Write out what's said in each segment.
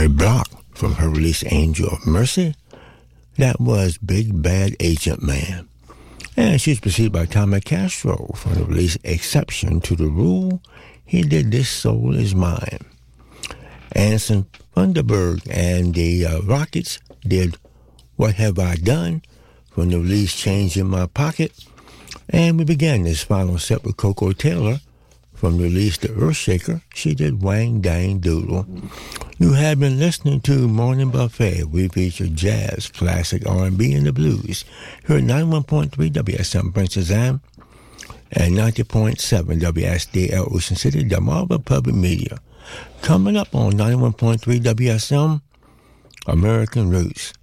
Roy Block from her release Angel of Mercy. That was Big Bad Agent Man. And she's preceded by Tommy Castro from the release Exception to the Rule. He did This Soul Is Mine. Anderson Thunderberg and the Rockets did What Have I Done from the release Change in My Pocket. And we began this final set with Coco Taylor from the release The Earthshaker. She did Wang Dang Doodle. You have been listening to Morning Buffet. We feature jazz, classic R&B, and the blues here at 91.3 WSM Princess Anne and 90.7 WSDL Ocean City, Delmarva Public Media. Coming up on 91.3 WSM, American Roots.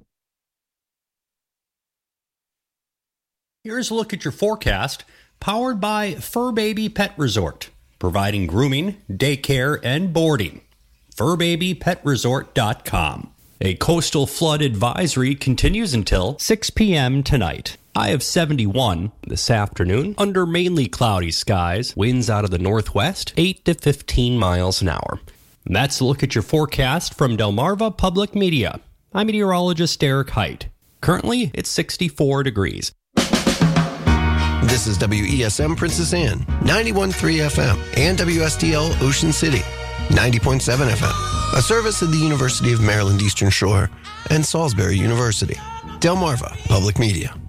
Here's a look at your forecast, powered by Fur Baby Pet Resort, providing grooming, daycare, and boarding. FurBabyPetResort.com. A coastal flood advisory continues until 6 p.m. tonight. High of 71 this afternoon, under mainly cloudy skies, winds out of the northwest, 8 to 15 miles an hour. And that's a look at your forecast from Delmarva Public Media. I'm meteorologist Derek Height. Currently, it's 64 degrees. This is WESM Princess Anne, 91.3 FM, and WSDL Ocean City, 90.7 FM, a service of the University of Maryland Eastern Shore and Salisbury University. Delmarva Public Media.